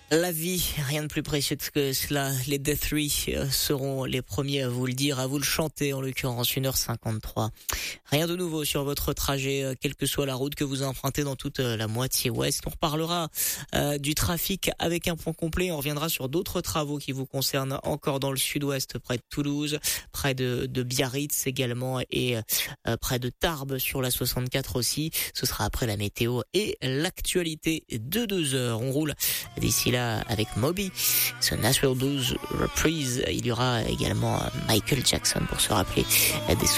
La vie, rien de plus précieux que cela. Les Death Three seront les premiers à vous le dire, à vous le chanter, en l'occurrence 1h53. Rien de nouveau sur votre trajet, quelle que soit la route que vous empruntez dans toute la moitié ouest. On reparlera du trafic avec un point complet. On reviendra sur d'autres travaux qui vous concernent encore dans le sud-ouest, près de Toulouse, près de Biarritz également, et près de Tarbes sur la 64 aussi. Ce sera après la météo et l'actualité de 2 heures. On roule d'ici là avec Moby, ce Nashville Blues Reprise. Il y aura également Michael Jackson pour se rappeler des souvenirs.